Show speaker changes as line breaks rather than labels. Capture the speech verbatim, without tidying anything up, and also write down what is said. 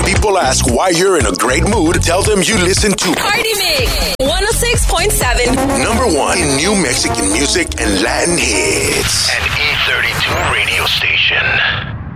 people ask why you're in a great mood, tell them you listen to
Party Mix one oh six point seven.
Number one in new Mexican music and Latin hits.
An E thirty-two radio station.